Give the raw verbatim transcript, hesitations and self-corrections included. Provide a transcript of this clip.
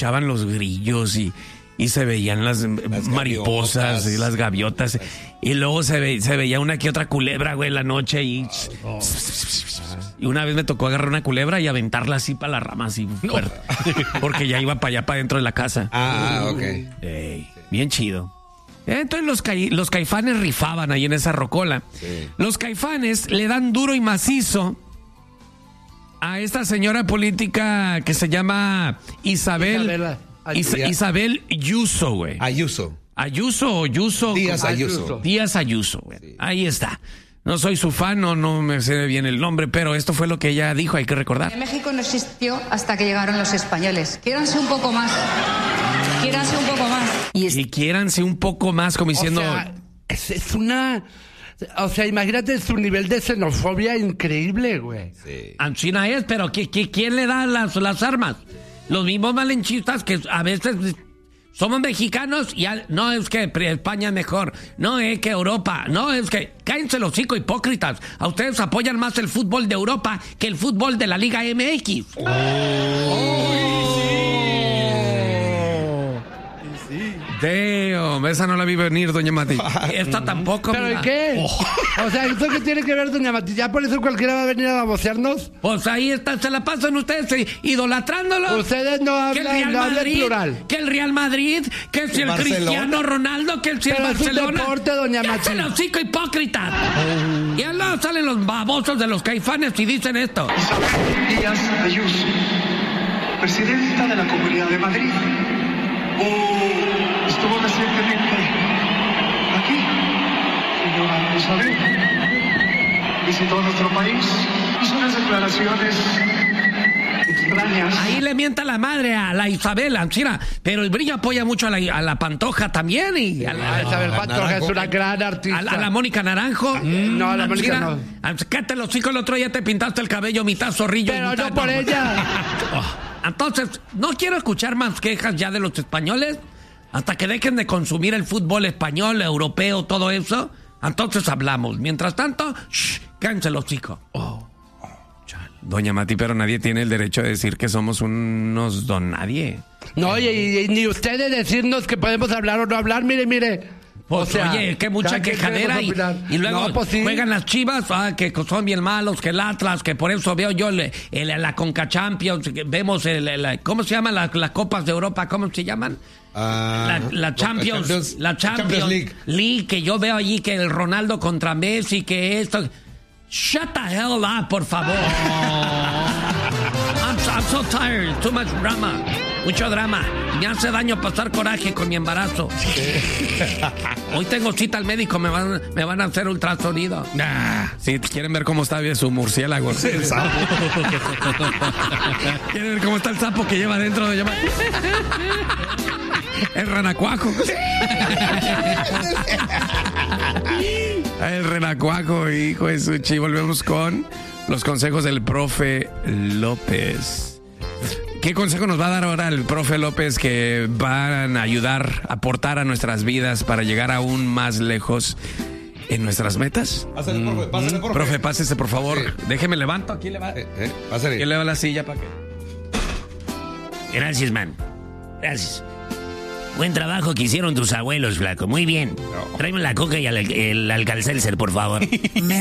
escuchaban los grillos y, y se veían las, las mariposas gaviotas. y las gaviotas. Y luego se, ve, se veía una que otra culebra, güey, en la noche y... Oh, no. Y una vez me tocó agarrar una culebra y aventarla así para la rama, así fuerte. Porque ya iba para allá, para dentro de la casa. Ah, ok. Ey, bien chido. Entonces los, ca- los Caifanes rifaban ahí en esa rocola. Sí. Los Caifanes le dan duro y macizo a esta señora política que se llama Isabel... Is- Isabel Ayuso, güey. Ayuso. Ayuso o Ayuso. Díaz Ayuso. Díaz Ayuso, güey. Sí. Ahí está. No soy su fan, no, no me sé bien el nombre, pero esto fue lo que ella dijo, hay que recordar. México no existió hasta que llegaron los españoles. Quiéranse un poco más. Quiéranse un poco más. Y, es... y quiéranse un poco más, como diciendo... O sea, es, es una... O sea, imagínate su nivel de xenofobia increíble, güey. Sí. China es, pero ¿qui- qui- ¿quién le da las, las armas? Los mismos malenchistas que a veces... Somos mexicanos y al, no es que España es mejor, no es que Europa, no es que... Cállense los hocico, hipócritas. A ustedes apoyan más el fútbol de Europa que el fútbol de la Liga M X. Oh. Oh. Sí. Sí. Damn, esa no la vi venir, doña Mati. Esta tampoco. ¿Pero mira. ¿y qué? Oh. O sea, ¿esto qué tiene que ver, doña Mati? ¿Ya por eso cualquiera va a venir a babosearnos? Pues ahí está, se la pasan ustedes idolatrándolo. Ustedes no hablan, que el Real no Madrid, hablan plural. Que el Real Madrid, que si el Barcelona. Cristiano Ronaldo, que si el Pero Barcelona. es un deporte, doña Mati. ¡Cállate los hocico, hipócrita! Oh. Y al lado salen los babosos de los Caifanes y dicen esto. Isabel Díaz Ayuso, presidenta de la Comunidad de Madrid. Oh, estuvo recientemente aquí, señora Isabel. Visitó nuestro país, hizo unas declaraciones extrañas. Ahí le mienta la madre a la Isabela, China, pero el Brillo apoya mucho a la, a la Pantoja también y a la, a Isabel a Pantoja Naranjo. Es una gran artista. A la, a la Mónica Naranjo. Mm, no, a la Mónica no. Cállate los hijos, el otro día te pintaste el cabello mitad zorrillo. Pero mitad, no por no, ella. Oh, entonces, no quiero escuchar más quejas ya de los españoles hasta que dejen de consumir el fútbol español, europeo, todo eso. Entonces hablamos. Mientras tanto, shh, cállense los chicos. Oh. Doña Mati, pero nadie tiene el derecho de decir que somos unos don nadie. No, y, y, y ni ustedes decirnos que podemos hablar o no hablar, mire, mire. Pues, o sea, oye, que mucha quejadera y, y luego no, pues sí. Juegan las Chivas, ah, que son bien malos, que el Atlas, que por eso veo yo el, el, la Conca Champions, vemos el, el, ¿cómo se llaman las, las Copas de Europa? ¿Cómo se llaman? Uh, la, la Champions, Champions, la Champions, Champions League. League, que yo veo allí que el Ronaldo contra Messi, que esto... Shut the hell up, por favor. I'm, I'm so tired. Too much drama. Mucho drama. Me hace daño pasar coraje con mi embarazo. Hoy tengo cita al médico. Me van, me van a hacer ultrasonido. Nah. Si quieren ver cómo está bien su murciélago. El sapo. ¿Quieren ver cómo está el sapo que lleva dentro de llevar? El renacuajo. El renacuajo, hijo de su chi. Volvemos con los consejos del profe López. ¿Qué consejo nos va a dar ahora el profe López que van a ayudar, a aportar a nuestras vidas para llegar aún más lejos en nuestras metas? Pásale, profe, pásale, profe. Profe, pásese, por favor. Sí. Déjeme levanto. Aquí le va. Eh, eh, pásale. Aquí le va la silla para que... Gracias, man. Gracias. Buen trabajo que hicieron tus abuelos, flaco. Muy bien. No. Tráeme la coca y el, el Alka-Seltzer, por favor.